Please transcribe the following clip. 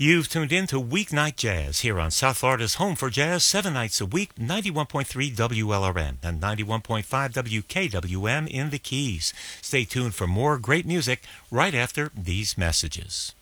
You've tuned in to Weeknight Jazz here on South Florida's home for jazz 7 nights a week, 91.3 WLRN and 91.5 WKWM in the Keys. Stay tuned for more great music right after these messages.